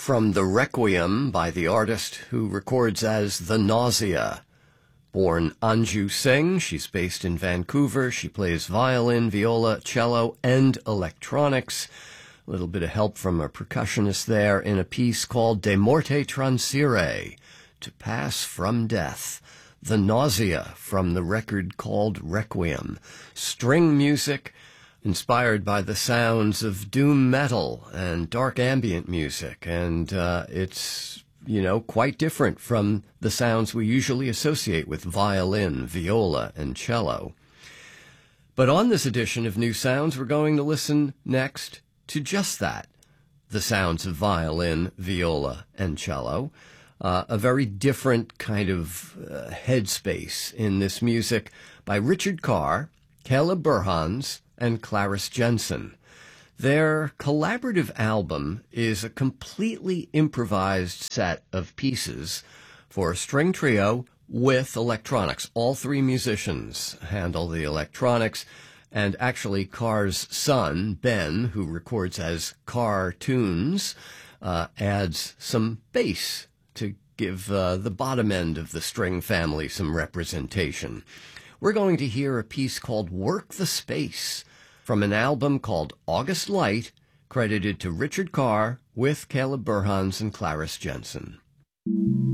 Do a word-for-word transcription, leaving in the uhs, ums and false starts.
from the Requiem by the artist who records as The Nausea. Born Anju Singh, she's based in Vancouver. She plays violin, viola, cello, and electronics. A little bit of help from a percussionist there in a piece called De Morte Transire, To Pass from Death. The Nausea from the record called Requiem. String music inspired by the sounds of doom metal and dark ambient music, and uh, it's, you know, quite different from the sounds we usually associate with violin, viola, and cello. But on this edition of New Sounds, we're going to listen next to just that, the sounds of violin, viola, and cello. Uh, a very different kind of uh, headspace in this music by Richard Carr, Caleb Burhans, and Clarice Jensen. Their collaborative album is a completely improvised set of pieces for a string trio with electronics. All three musicians handle the electronics, and actually Carr's son, Ben, who records as Carr Tunes, uh, adds some bass to give uh, the bottom end of the string family some representation. We're going to hear a piece called Work the Space from an album called August Light, credited to Richard Carr with Caleb Burhans and Clarice Jensen.